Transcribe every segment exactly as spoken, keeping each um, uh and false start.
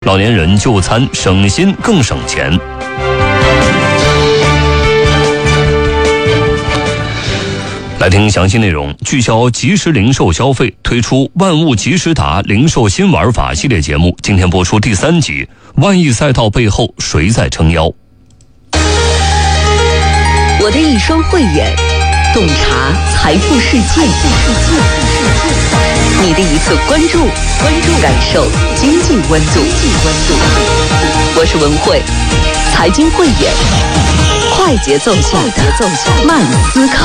老年人就餐省心更省钱。来听详细内容。聚焦即时零售消费，推出万物即时达零售新玩法系列节目，今天播出第三集。万亿赛道背后谁在撑腰？ 我的一双慧眼，洞察财富世界。你的一次关注，关注感受经济温度。我是文慧，财经慧眼，快节奏下的慢思考。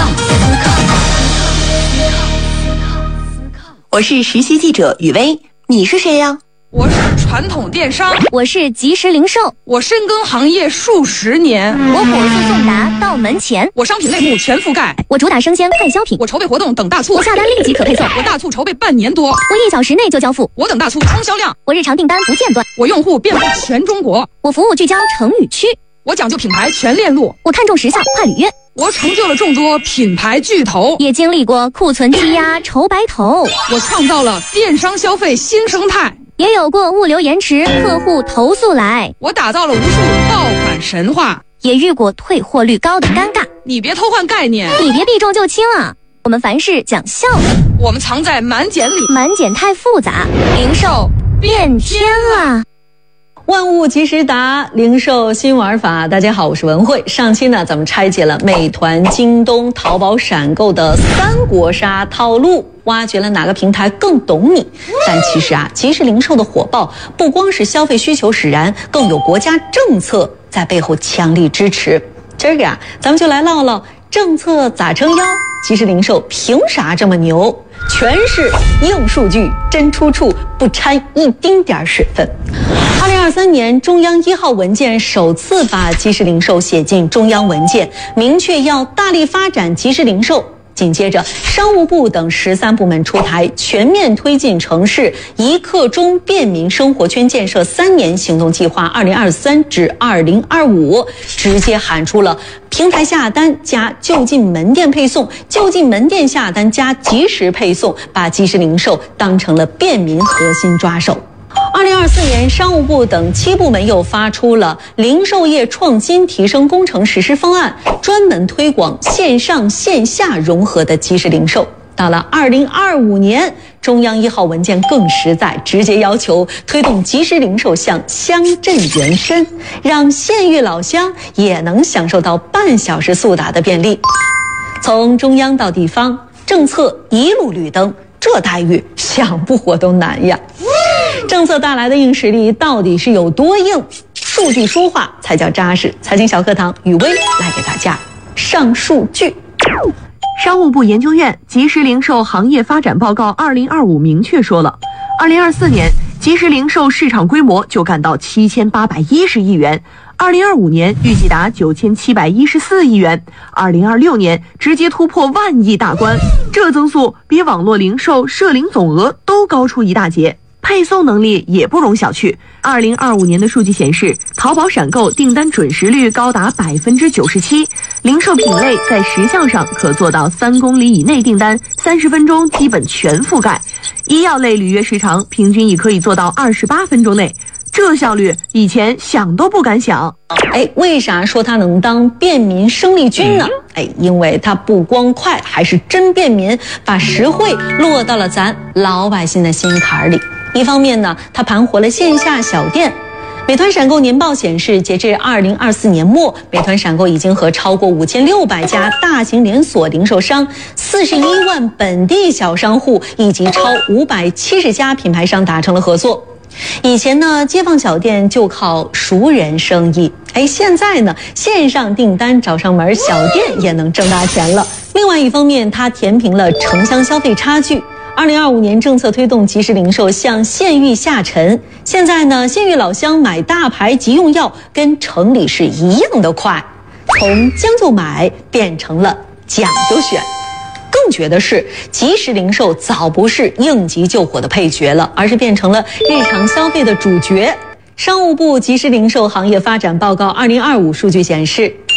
我是实习记者雨薇，你是谁呀？ 我是传统电商， 我是即时零售， 我深耕行业数十年， 我火速送达到门前， 我商品类目全覆盖， 我主打生鲜快消品， 我筹备活动等大促， 我下单立即可配送， 我大促筹备半年多， 我一小时内就交付， 我等大促冲销量， 我日常订单不间断， 我用户遍布全中国， 我服务聚焦成语区， 我讲究品牌全链路， 我看重时效快履约， 我成就了众多品牌巨头， 也经历过库存积压愁白头， 我创造了电商消费新生态， 也有过物流延迟客户投诉来， 我打造了无数爆款神话， 也遇过退货率高的尴尬。 你别偷换概念， 你别避重就轻啊，我们凡事讲效率， 我们藏在满减里， 满减太复杂，零售变天了。 万物即时达零售新玩法，大家好，我是文慧。上期呢，咱们拆解了美团、京东、淘宝闪购的三国杀套路，挖掘了哪个平台更懂你。但其实啊，即时零售的火爆不光是消费需求使然，更有国家政策在背后强力支持。今儿个啊，咱们就来唠唠政策咋撑腰，即时零售凭啥这么牛？全是硬数据，真出处，不掺一丁点水分。二零二三年，中央一号文件首次把即时零售写进中央文件，明确要大力发展即时零售。紧接着，商务部等十三部门出台全面推进城市一刻钟便民生活圈建设三年行动计划（二零二三至二零二五），直接喊出了平台下单加就近门店配送、就近门店下单加即时配送，把即时零售当成了便民核心抓手。二零二四年，商务部等七部门又发出了零售业创新提升工程实施方案，专门推广线上线下融合的即时零售。到了二零二五年，中央一号文件更实在，直接要求推动即时零售向乡镇延伸，让县域老乡也能享受到半小时速达的便利。从中央到地方，政策一路绿灯，这待遇想不火都难呀。政策带来的硬实力到底是有多硬？数据说话才叫扎实。财经小课堂，雨薇来给大家上数据。 商务部研究院即时零售行业发展报告二零二五明确说了，二零二四年即时零售市场规模就干到七千八百一十亿元，二零二五年预计达九千七百一十四亿元，二零二六年直接突破万亿大关，这增速比网络零售涉零总额都高出一大截。配送能力也不容小觑。二零二五年的数据显示，淘宝闪购订单准时率高达百分之九十七，零售品类在时效上可做到三公里以内订单，三十分钟基本全覆盖。医药类履约时长平均也可以做到二十八分钟内，这效率以前想都不敢想。 哎，为啥说它能当便民生力军呢？哎，因为它不光快，还是真便民，把实惠落到了咱老百姓的心坎里。一方面呢，它盘活了线下小店。美团闪购年报显示，截至二零二四年末，美团闪购已经和超过五千六百家大型连锁零售商、四十一万本地小商户以及超五百七十家品牌商达成了合作。以前呢，街坊小店就靠熟人生意，哎，现在呢，线上订单找上门，小店也能挣大钱了。另外一方面，它填平了城乡消费差距。二零二五年政策推动即时零售向县域下沉，现在呢，县域老乡买大牌急用药跟城里是一样的快，从将就买变成了讲究选。更绝的是，即时零售早不是应急救火的配角了，而是变成了日常消费的主角。商务部即时零售行业发展报告二零二五数据显示，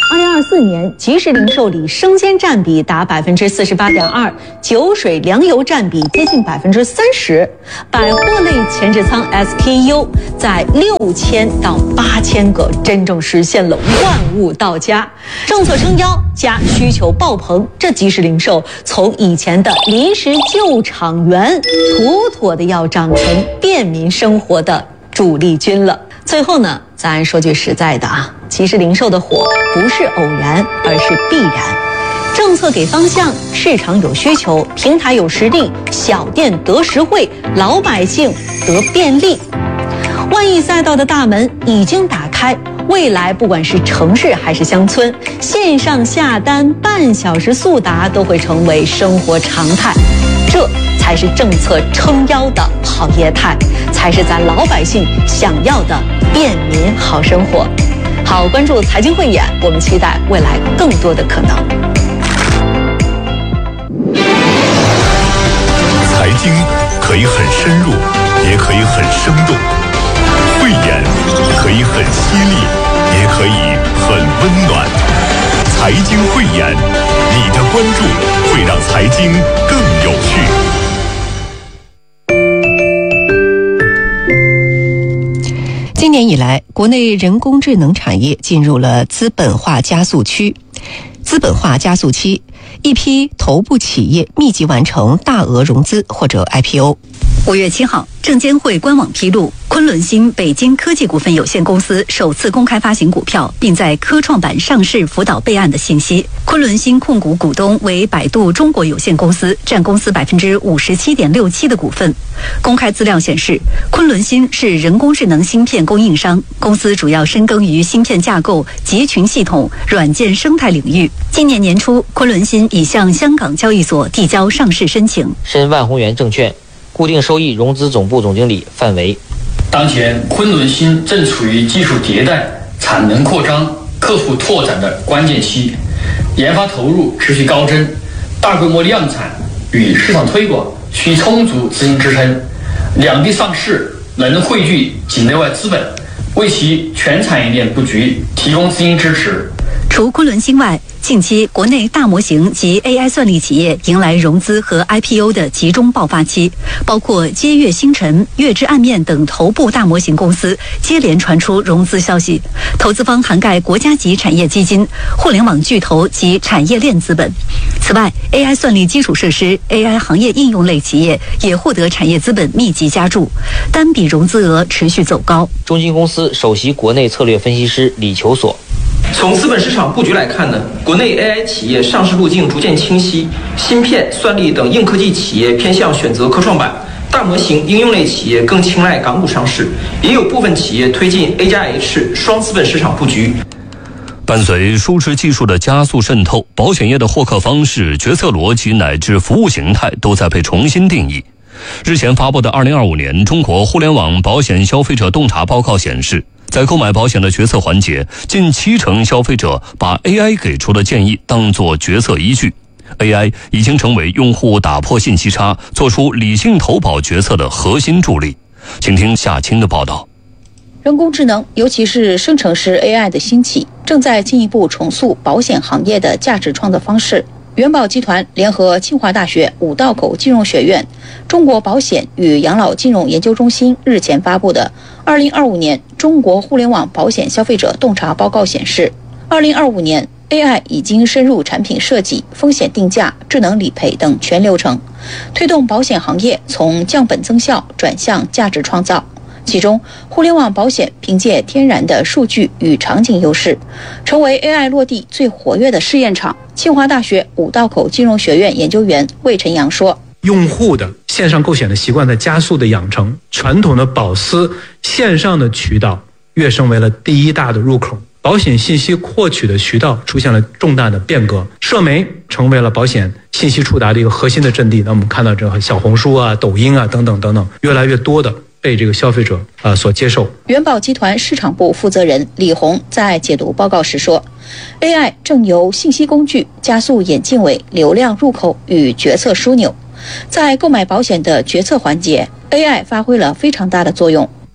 二零二四年，即时零售里生鲜占比达百分之四十八点二，酒水粮油占比接近百分之三十，百货类前置仓 S K U 在六千到八千个，真正实现了万物到家。政策撑腰加需求爆棚，这即时零售从以前的临时救场员，妥妥的要长成便民生活的主力军了。最后呢，咱说句实在的啊，即时零售的火不是偶然，而是必然。政策给方向，市场有需求，平台有实力，小店得实惠，老百姓得便利。万亿赛道的大门已经打开，未来不管是城市还是乡村，线上下单半小时速达都会成为生活常态。这才是政策撑腰的好业态，才是咱老百姓想要的便民好生活。好，关注财经汇演，我们期待未来更多的可能。 财经可以很深入，也可以很生动；汇演可以很犀利，也可以很温暖。财经汇演，你的关注会让财经更有趣。 今年以来，国内人工智能产业进入了资本化加速区、资本化加速期，一批头部企业密集完成大额融资或者 I P O。 五月七号，证监会官网披露，昆仑新北京科技股份有限公司首次公开发行股票，并在科创板上市辅导备案的信息。昆仑新控股股东为百度中国有限公司，占公司百分之五十七点六七的股份。公开资料显示，昆仑新是人工智能芯片供应商，公司主要深耕于芯片架构、集群系统、软件生态领域。今年年初，昆仑新已向香港交易所递交上市申请。 申万宏源证券固定收益融资总部总经理范维。 当前，昆仑新正处于技术迭代、产能扩张、客户拓展的关键期，研发投入持续高增，大规模量产与市场推广需充足资金支撑。两地上市能汇聚境内外资本，为其全产业链布局提供资金支持。 除昆仑新外，近期国内大模型及 A I 算力企业迎来融资和 I P O 的集中爆发期，包括接月星辰、月之暗面等头部大模型公司接连传出融资消息，投资方涵盖国家级产业基金、互联网巨头及产业链资本。此外 ，A I 算力基础设施、A I 行业应用类企业也获得产业资本密集加注，单笔融资额持续走高。 中金公司首席国内策略分析师李求索。 从资本市场布局来看呢，国内 A I 企业上市路径逐渐清晰，芯片、算力等硬科技企业偏向选择科创板，大模型应用类企业更青睐港股上市，也有部分企业推进 A 加 H 双资本市场布局。 伴随数值技术的加速渗透，保险业的获客方式、决策逻辑乃至服务形态都在被重新定义。日前发布的二零二五年中国互联网保险消费者洞察报告显示，在购买保险的决策环节，近七成消费者把 A I 给出的建议当作决策依据。A I 已经成为用户打破信息差、做出理性投保决策的核心助力。请听夏青的报道。 人工智能，尤其是生成式 A I 的兴起，正在进一步重塑保险行业的价值创造方式。元宝集团联合清华大学五道口金融学院、中国保险与养老金融研究中心日前发布的《二零二五年中国互联网保险消费者洞察报告》显示，二零二五年 A I 已经深入产品设计、风险定价、智能理赔等全流程，推动保险行业从降本增效转向价值创造。其中，互联网保险凭借天然的数据与场景优势，成为 A I 落地最活跃的试验场。清华大学五道口金融学院研究员魏晨阳说：“ 用户的线上购险的习惯在加速的养成，传统的保司线上的渠道跃升为了第一大的入口，保险信息获取的渠道出现了重大的变革，社媒成为了保险信息触达的一个核心的阵地。那我们看到这个小红书啊、抖音啊等等等等，越来越多的被这个消费者啊、呃、所接受。” 元宝集团市场部负责人李红在解读报告时说 ，A I 正由信息工具加速演进为流量入口与决策枢纽，在购买保险的决策环节 ，A I 发挥了非常大的作用。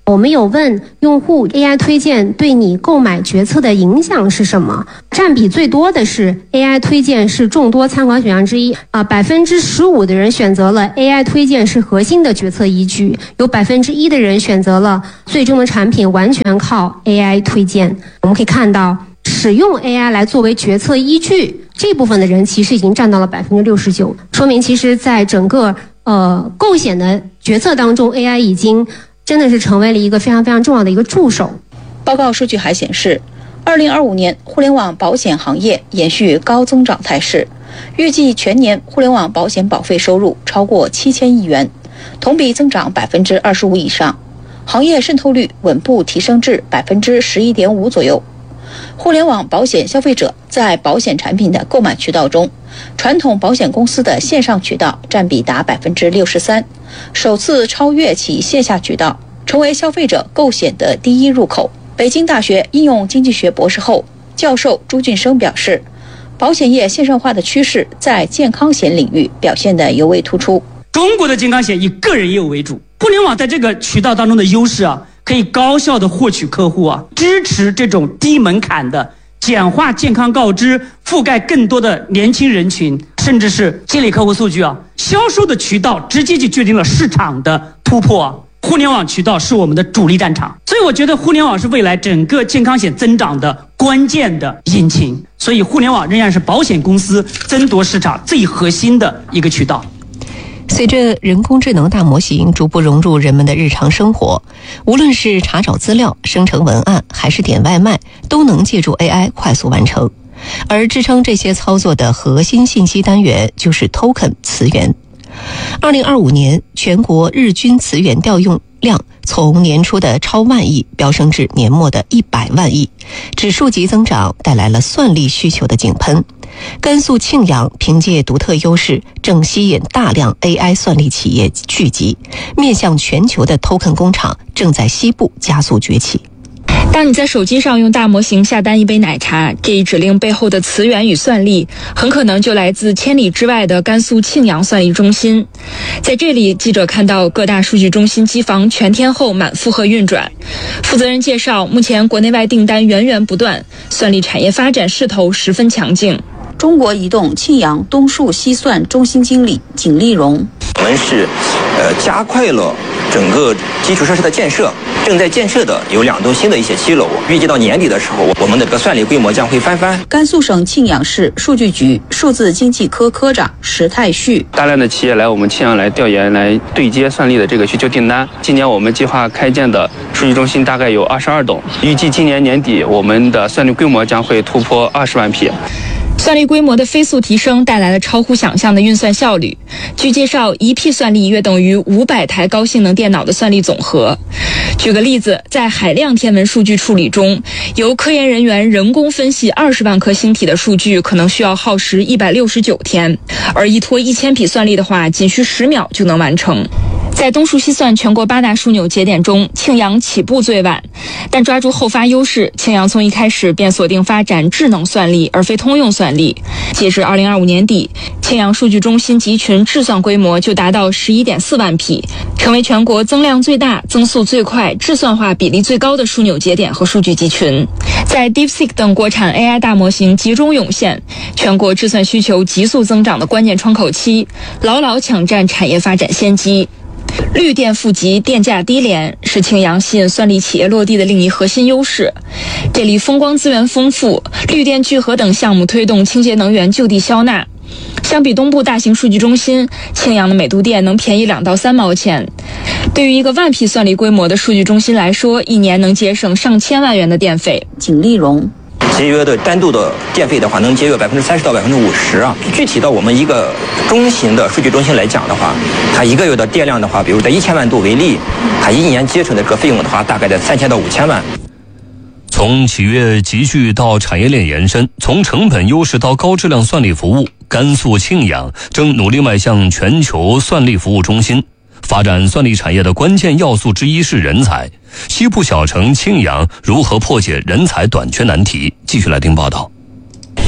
我们有问用户 A I 推荐对你购买决策的影响是什么？占比最多的是 A I 推荐是众多参考选项之一啊，百分之十五的人选择了 A I 推荐是核心的决策依据，有百分之一的人选择了最终的产品完全靠 A I 推荐。我们可以看到，使用 A I 来作为决策依据这部分的人其实已经占到了百分之六十九，说明其实在整个呃构险的决策当中 ，A I 已经真的是成为了一个非常非常重要的一个助手。 报告数据还显示，二零二五年互联网保险行业延续高增长态势，预计全年互联网保险保费收入超过七千亿元，同比增长百分之二十五以上，行业渗透率稳步提升至百分之十一点五左右。互联网保险消费者在保险产品的购买渠道中，传统保险公司的线上渠道占比达百分之六十三，首次超越其线下渠道，成为消费者购险的第一入口。北京大学应用经济学博士后教授朱俊生表示，保险业线上化的趋势在健康险领域表现得尤为突出。 中国的健康险以个人业务为主，互联网在这个渠道当中的优势啊，可以高效的获取客户啊，支持这种低门槛的简化健康告知，覆盖更多的年轻人群，甚至是建立客户数据啊。销售的渠道直接就决定了市场的突破啊。互联网渠道是我们的主力战场，所以我觉得互联网是未来整个健康险增长的关键的引擎。所以互联网仍然是保险公司争夺市场最核心的一个渠道。 随着人工智能大模型逐步融入人们的日常生活，无论是查找资料、生成文案，还是点外卖，都能借助 A I 快速完成。而支撑这些操作的核心信息单元就是 token 词源。二零二五年，全国日均词源调用量从年初的超万亿飙升至年末的一百万亿，指数级增长带来了算力需求的井喷。甘肃庆阳凭借独特优势，正吸引大量 A I 算力企业聚集，面向全球的 token 工厂正在西部加速崛起。 当你在手机上用大模型下单一杯奶茶，这一指令背后的词源与算力很可能就来自千里之外的甘肃庆阳算力中心。在这里，记者看到各大数据中心机房全天候满负荷运转。负责人介绍，目前国内外订单源源不断，算力产业发展势头十分强劲。 中国移动庆阳东数西算中心经理景丽荣， 我们是呃加快了整个基础设施的建设，正在建设的有两栋新的一些七楼，预计到年底的时候，我们的这个算力规模将会翻番。 甘肃省庆阳市数据局数字经济科科长石泰旭， 大量的企业来我们庆阳来调研，来对接算力的这个需求订单。今年我们计划开建的数据中心大概有二十二栋，预计今年年底我们的算力规模将会突破二十万匹。 算力规模的飞速提升带来了超乎想象的运算效率。据介绍，一 P 算力约等于五百台高性能电脑的算力总和。举个例子，在海量天文数据处理中，由科研人员人工分析二十万颗星体的数据，可能需要耗时一百六十九天，而依托一千匹算力的话，仅需十秒就能完成。在东数西算全国八大枢纽节点中，庆阳起步最晚，但抓住后发优势，庆阳从一开始便锁定发展智能算力而非通用算力。截至二零二五年底，庆阳数据中心集群智算规模就达到十一点四万匹，成为全国增量最大、增速最快、智算化比例最高的枢纽节点和数据集群。在 DeepSeek 等国产 A I 大模型集中涌现，全国智算需求急速增长的关键窗口期，牢牢抢占产业发展先机。绿电富集、电价低廉是庆阳吸引算力企业落地的另一核心优势。这里风光资源丰富，绿电聚合等项目推动清洁能源就地消纳。相比东部大型数据中心，庆阳的每度电能便宜两到三毛钱。对于一个万匹算力规模的数据中心来说，一年能节省上千万元的电费。 景丽荣。 节约的单度的电费的话，能节约百分之三十到百分之五十啊。具体到我们一个中型的数据中心来讲的话，它一个月的电量的话，比如在一千万度为例，它一年节省的这个费用的话，大概在三千到五千万。 从企业集聚到产业链延伸，从成本优势到高质量算力服务，甘肃庆阳正努力迈向全球算力服务中心。发展算力产业的关键要素之一是人才。西部小城庆阳如何破解人才短缺难题？继续来听报道。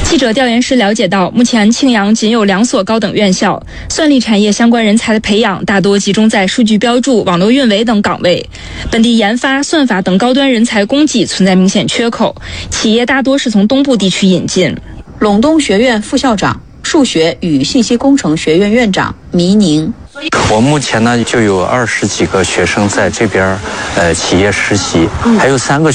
记者调研时了解到，目前庆阳仅有两所高等院校，算力产业相关人才的培养大多集中在数据标注、网络运维等岗位，本地研发、算法等高端人才供给存在明显缺口，企业大多是从东部地区引进。 陇东学院副校长、数学与信息工程学院院长糜宁。 我目前呢就有二十几个学生在这边，呃，企业实习，还有三个